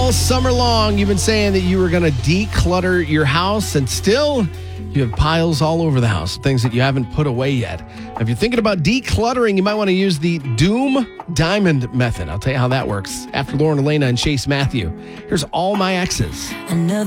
All summer long, you've been saying that you were going to declutter your house, and still you have piles all over the house, things that you haven't put away yet. If you're thinking about decluttering, you might want to use the Doom Diamond method. I'll tell you how that works after Lauren Elena and Chase Matthew. Here's All My Exes. Another